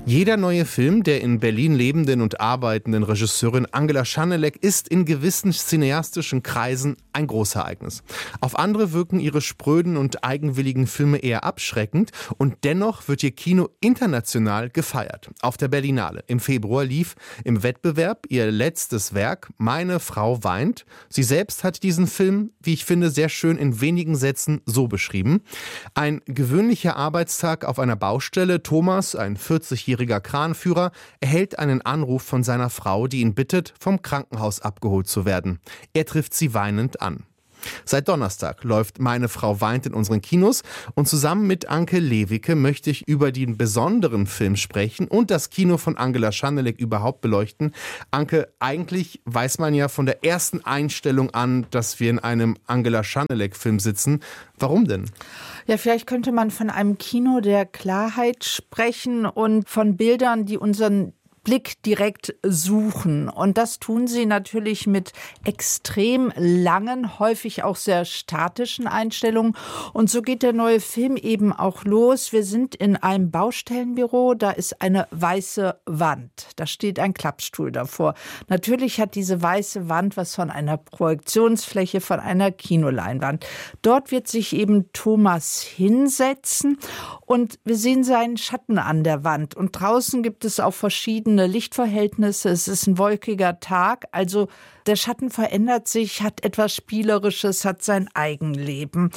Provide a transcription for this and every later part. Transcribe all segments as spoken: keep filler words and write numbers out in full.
Jeder neue Film der in Berlin lebenden und arbeitenden Regisseurin Angela Schanelek ist in gewissen cineastischen Kreisen ein Großereignis. Auf andere wirken ihre spröden und eigenwilligen Filme eher abschreckend und dennoch wird ihr Kino international gefeiert. Auf der Berlinale im Februar lief im Wettbewerb ihr letztes Werk Meine Frau weint. Sie selbst hat diesen Film, wie ich finde, sehr schön in wenigen Sätzen so beschrieben. Ein gewöhnlicher Arbeitstag auf einer Baustelle. Thomas, ein vierzigjähriger Kranführer, erhält einen Anruf von seiner Frau, die ihn bittet, vom Krankenhaus abgeholt zu werden. Er trifft sie weinend an. Seit Donnerstag läuft Meine Frau weint in unseren Kinos und zusammen mit Anke Lewicke möchte ich über den besonderen Film sprechen und das Kino von Angela Schanelek überhaupt beleuchten. Anke, eigentlich weiß man ja von der ersten Einstellung an, dass wir in einem Angela Schanelek-Film sitzen. Warum denn? Ja, vielleicht könnte man von einem Kino der Klarheit sprechen und von Bildern, die unseren Blick direkt suchen. Und das tun sie natürlich mit extrem langen, häufig auch sehr statischen Einstellungen. Und so geht der neue Film eben auch los. Wir sind in einem Baustellenbüro, da ist eine weiße Wand. Da steht ein Klappstuhl davor. Natürlich hat diese weiße Wand was von einer Projektionsfläche, von einer Kinoleinwand. Dort wird sich eben Thomas hinsetzen und wir sehen seinen Schatten an der Wand. Und draußen gibt es auch verschiedene Lichtverhältnisse, es ist ein wolkiger Tag, also der Schatten verändert sich, hat etwas Spielerisches, hat sein Eigenleben.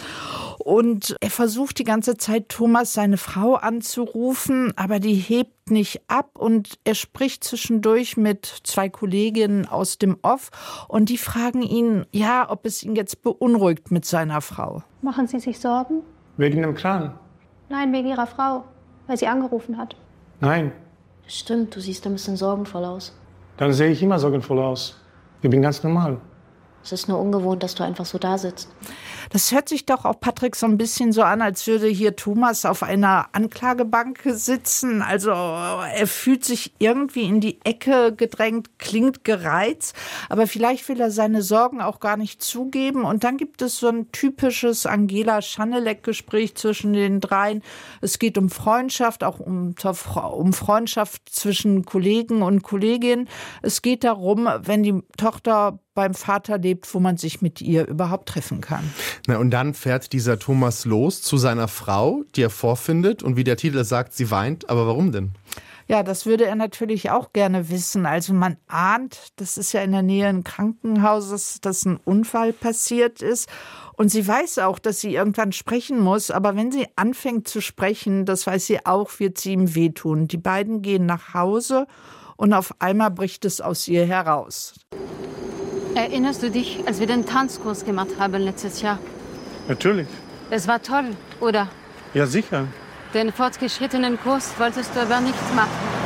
Und er versucht die ganze Zeit, Thomas, seine Frau anzurufen, aber die hebt nicht ab und er spricht zwischendurch mit zwei Kolleginnen aus dem Off und die fragen ihn, ja, ob es ihn jetzt beunruhigt mit seiner Frau. Machen Sie sich Sorgen? Wegen dem Kran? Nein, wegen Ihrer Frau, weil sie angerufen hat. Nein. Stimmt, du siehst ein bisschen sorgenvoll aus. Dann sehe ich immer sorgenvoll aus. Ich bin ganz normal. Es ist nur ungewohnt, dass du einfach so da sitzt. Das hört sich doch auch, Patrick, so ein bisschen so an, als würde hier Thomas auf einer Anklagebank sitzen. Also er fühlt sich irgendwie in die Ecke gedrängt, klingt gereizt. Aber vielleicht will er seine Sorgen auch gar nicht zugeben. Und dann gibt es so ein typisches Angela Schanelek-Gespräch zwischen den dreien. Es geht um Freundschaft, auch um, um Freundschaft zwischen Kollegen und Kolleginnen. Es geht darum, wenn die Tochter beim Vater lebt, wo man sich mit ihr überhaupt treffen kann. Na, und dann fährt dieser Thomas los zu seiner Frau, die er vorfindet. Und wie der Titel sagt, sie weint. Aber warum denn? Ja, das würde er natürlich auch gerne wissen. Also man ahnt, das ist ja in der Nähe eines Krankenhauses, dass ein Unfall passiert ist. Und sie weiß auch, dass sie irgendwann sprechen muss. Aber wenn sie anfängt zu sprechen, das weiß sie auch, wird sie ihm wehtun. Die beiden gehen nach Hause und auf einmal bricht es aus ihr heraus. Erinnerst du dich, als wir den Tanzkurs gemacht haben letztes Jahr? Natürlich. Es war toll, oder? Ja, sicher. Den fortgeschrittenen Kurs wolltest du aber nicht machen.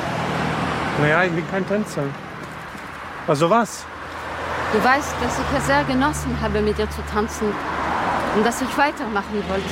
Naja, ich bin kein Tänzer. Also was? Du weißt, dass ich es sehr genossen habe, mit dir zu tanzen und dass ich weitermachen wollte.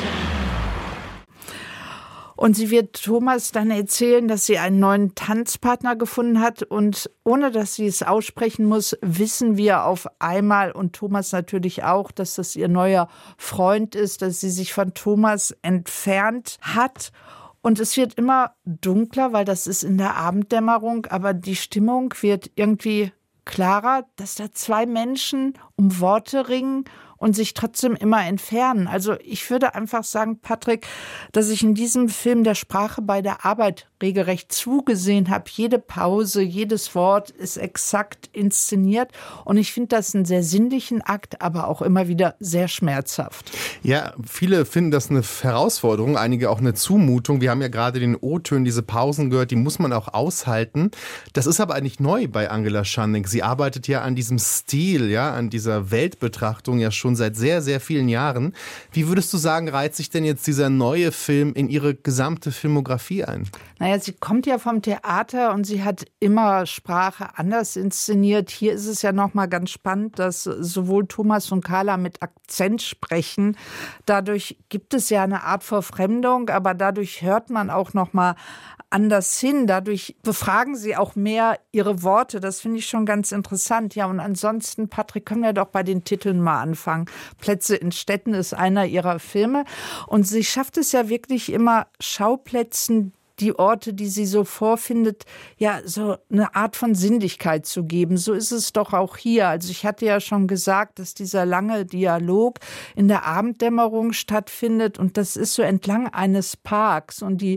Und sie wird Thomas dann erzählen, dass sie einen neuen Tanzpartner gefunden hat. Und ohne dass sie es aussprechen muss, wissen wir auf einmal und Thomas natürlich auch, dass das ihr neuer Freund ist, dass sie sich von Thomas entfernt hat. Und es wird immer dunkler, weil das ist in der Abenddämmerung. Aber die Stimmung wird irgendwie klarer, dass da zwei Menschen um Worte ringen und sich trotzdem immer entfernen. Also ich würde einfach sagen, Patrick, dass ich in diesem Film der Sprache bei der Arbeit regelrecht zugesehen habe. Jede Pause, jedes Wort ist exakt inszeniert. Und ich finde das einen sehr sinnlichen Akt, aber auch immer wieder sehr schmerzhaft. Ja, viele finden das eine Herausforderung, einige auch eine Zumutung. Wir haben ja gerade den O-Tönen, diese Pausen gehört, die muss man auch aushalten. Das ist aber eigentlich neu bei Angela Schanelek. Sie arbeitet ja an diesem Stil, ja, an dieser Weltbetrachtung ja schon seit sehr, sehr vielen Jahren. Wie würdest du sagen, reiht sich denn jetzt dieser neue Film in ihre gesamte Filmografie ein? Naja, sie kommt ja vom Theater und sie hat immer Sprache anders inszeniert. Hier ist es ja nochmal ganz spannend, dass sowohl Thomas und Carla mit Akzent sprechen. Dadurch gibt es ja eine Art Verfremdung, aber dadurch hört man auch nochmal anders hin. Dadurch befragen sie auch mehr ihre Worte. Das finde ich schon ganz interessant. Ja, und ansonsten, Patrick, können wir doch bei den Titeln mal anfangen. Plätze in Städten ist einer ihrer Filme. Und sie schafft es ja wirklich immer, Schauplätzen, die Orte, die sie so vorfindet, ja, so eine Art von Sinnlichkeit zu geben. So ist es doch auch hier. Also ich hatte ja schon gesagt, dass dieser lange Dialog in der Abenddämmerung stattfindet und das ist so entlang eines Parks und die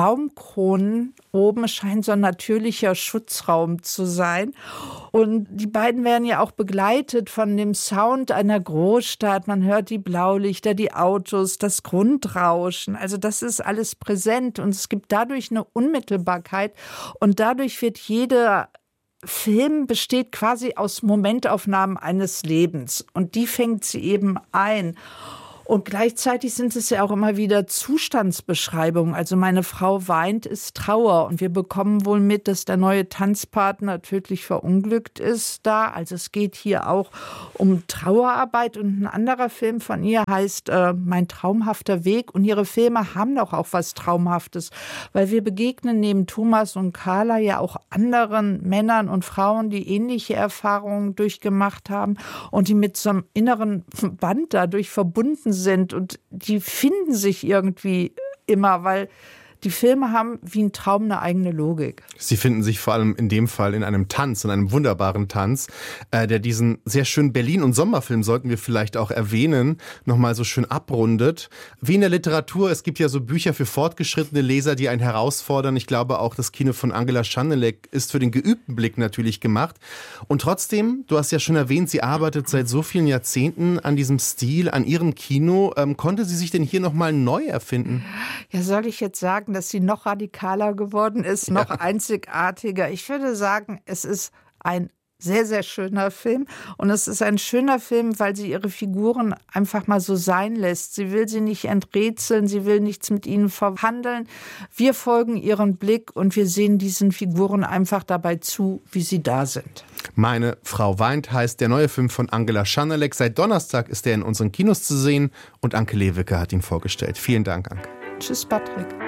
Baumkronen oben scheint so ein natürlicher Schutzraum zu sein. Und die beiden werden ja auch begleitet von dem Sound einer Großstadt. Man hört die Blaulichter, die Autos, das Grundrauschen. Also das ist alles präsent und es gibt dadurch eine Unmittelbarkeit und dadurch wird jeder Film besteht quasi aus Momentaufnahmen eines Lebens und die fängt sie eben ein. Und gleichzeitig sind es ja auch immer wieder Zustandsbeschreibungen. Also meine Frau weint, ist Trauer. Und wir bekommen wohl mit, dass der neue Tanzpartner tödlich verunglückt ist da. Also es geht hier auch um Trauerarbeit. Und ein anderer Film von ihr heißt äh, Mein traumhafter Weg. Und ihre Filme haben doch auch was Traumhaftes. Weil wir begegnen neben Thomas und Carla ja auch anderen Männern und Frauen, die ähnliche Erfahrungen durchgemacht haben und die mit so einem inneren Band dadurch verbunden sind und die finden sich irgendwie immer, weil die Filme haben wie ein Traum eine eigene Logik. Sie finden sich vor allem in dem Fall in einem Tanz, in einem wunderbaren Tanz, äh, der diesen sehr schönen Berlin- und Sommerfilm, sollten wir vielleicht auch erwähnen, nochmal so schön abrundet. Wie in der Literatur, es gibt ja so Bücher für fortgeschrittene Leser, die einen herausfordern. Ich glaube auch, das Kino von Angela Schanelek ist für den geübten Blick natürlich gemacht. Und trotzdem, du hast ja schon erwähnt, sie arbeitet seit so vielen Jahrzehnten an diesem Stil, an ihrem Kino. Ähm, konnte sie sich denn hier nochmal neu erfinden? Ja, soll ich jetzt sagen, dass sie noch radikaler geworden ist, noch ja. einzigartiger. Ich würde sagen, es ist ein sehr, sehr schöner Film. Und es ist ein schöner Film, weil sie ihre Figuren einfach mal so sein lässt. Sie will sie nicht enträtseln, sie will nichts mit ihnen verhandeln. Wir folgen ihren Blick und wir sehen diesen Figuren einfach dabei zu, wie sie da sind. Meine Frau weint heißt der neue Film von Angela Schanelek. Seit Donnerstag ist er in unseren Kinos zu sehen und Anke Lewicke hat ihn vorgestellt. Vielen Dank, Anke. Tschüss, Patrick.